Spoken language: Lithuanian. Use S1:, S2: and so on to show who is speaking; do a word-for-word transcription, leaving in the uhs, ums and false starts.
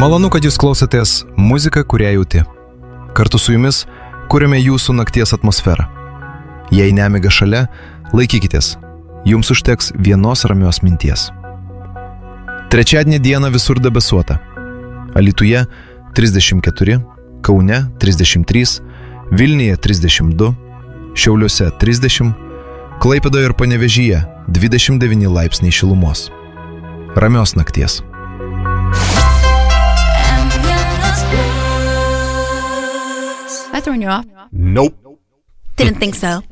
S1: Malonu, kad jūs klausotės muziką, kurią jauti. Kartu su jumis kuriame jūsų nakties atmosferą. Jei nemiga šalia, laikykitės. Jums užteks vienos ramios minties. Trečiadienį dieną visur debesuota. Alytuje trisdešimt keturi, Kaune trisdešimt trys, Vilniuje trisdešimt du, Šiauliuose trisdešimt, Klaipėdoje ir Panevėžyje dvidešimt devyni laipsniai šilumos. Ramios nakties.
S2: I thrown you off?
S3: Nope.
S2: Didn't think so.